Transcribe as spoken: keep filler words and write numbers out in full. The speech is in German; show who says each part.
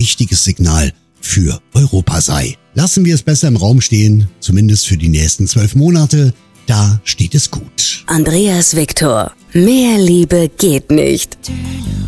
Speaker 1: wichtiges Signal für Europa sei. Lassen wir es besser im Raum stehen, zumindest für die nächsten zwölf Monate. Da steht es gut.
Speaker 2: Andreas Victor. Mehr Liebe geht nicht.